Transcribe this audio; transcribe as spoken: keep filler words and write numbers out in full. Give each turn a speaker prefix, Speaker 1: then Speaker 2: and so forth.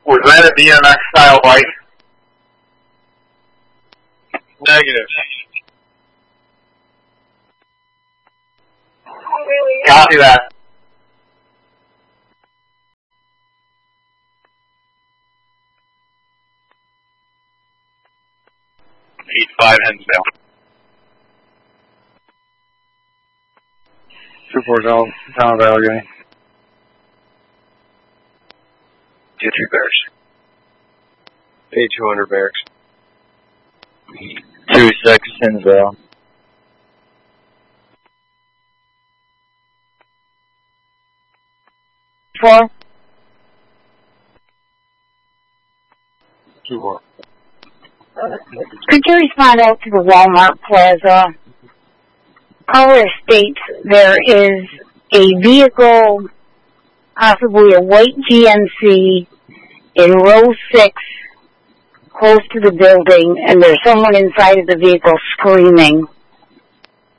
Speaker 1: Was that a B M X style bike?
Speaker 2: Negative.
Speaker 1: Copy that.
Speaker 2: Eight five Hensdale.
Speaker 3: Two four Down Down Valley.
Speaker 2: Two three Bears. Eight two hundred Barracks.
Speaker 4: Two six Hinsdale.
Speaker 5: Four.
Speaker 3: Two four.
Speaker 5: Could you respond out to the Walmart Plaza? Caller states there is a vehicle, possibly a white G M C, in row six, close to the building, and there's someone inside of the vehicle screaming.